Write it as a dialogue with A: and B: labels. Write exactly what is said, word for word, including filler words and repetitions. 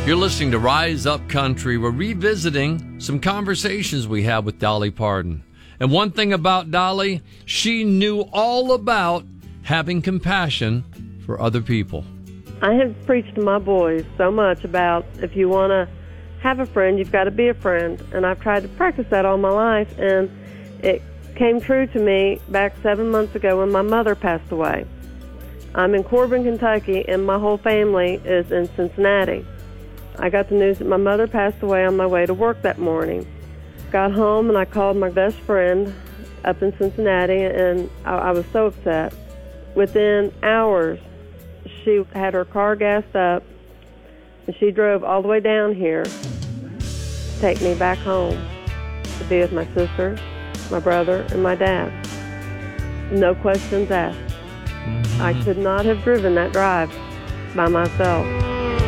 A: You're listening to Rise Up Country. We're revisiting some conversations we had with Dolly Parton. And one thing about Dolly, she knew all about having compassion for other people.
B: I have preached to my boys so much about if you want to have a friend, you've got to be a friend. And I've tried to practice that all my life. And it came true to me back seven months ago when my mother passed away. I'm in Corbin, Kentucky, and my whole family is in Cincinnati. I got the news that my mother passed away on my way to work that morning. Got home and I called my best friend up in Cincinnati, and I, I was so upset. Within hours, she had her car gassed up, and she drove all the way down here to take me back home to be with my sister, my brother, and my dad. No questions asked. Mm-hmm. I could not have driven that drive by myself.